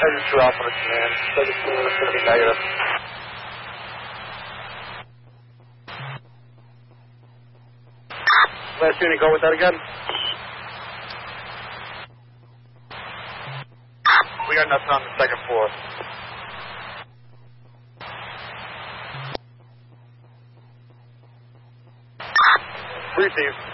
Engine 2 Alpha to command. 17 is going to be negative. Last unit, go with that again. We got nothing on the second floor. Receive.